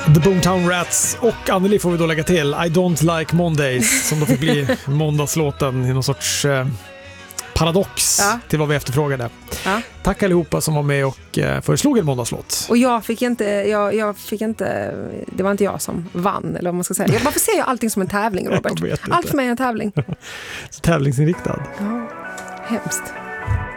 The Boomtown Rats och Anneli får vi då lägga till I Don't Like Mondays, som då fick bli måndagslåten i någon sorts paradox till vad vi efterfrågade. Tack allihopa som var med och föreslog en måndagslåt. Och jag fick inte, det var inte jag som vann, eller vad man ska säga. Varför ser jag allting som en tävling, Robert? Allt för mig är en tävling. Så tävlingsinriktad. Ja, hemskt.